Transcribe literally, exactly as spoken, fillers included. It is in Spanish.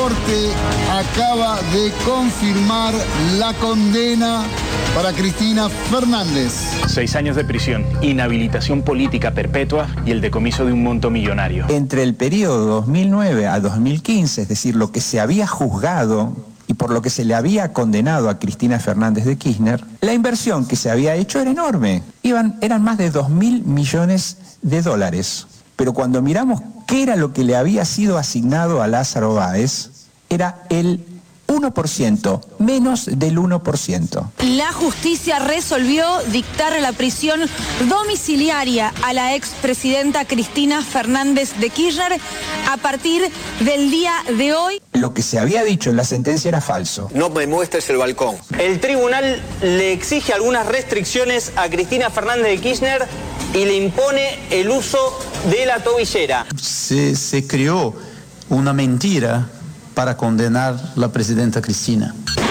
Corte acaba de confirmar la condena para Cristina Fernández. Seis años de prisión, inhabilitación política perpetua y el decomiso de un monto millonario. Entre el periodo dos mil nueve a dos mil quince, es decir, lo que se había juzgado y por lo que se le había condenado a Cristina Fernández de Kirchner, la inversión que se había hecho era enorme. Iban, eran más de dos mil millones de dólares. Pero cuando miramos qué era lo que le había sido asignado a Lázaro Báez, era el uno por ciento, menos del uno por ciento. La justicia resolvió dictar la prisión domiciliaria a la expresidenta Cristina Fernández de Kirchner a partir del día de hoy. Lo que se había dicho en la sentencia era falso. No me muestres el balcón. El tribunal le exige algunas restricciones a Cristina Fernández de Kirchner y le impone el uso de la tobillera. Se, se creó una mentira para condenar a la presidenta Cristina.